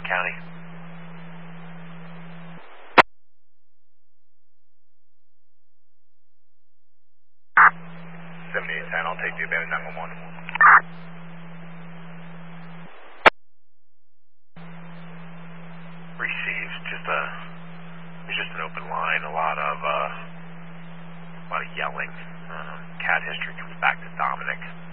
County. 7810, I'll take the abandoned 911. Receives it's just an open line, a lot of yelling. Cat history comes back to Dominic.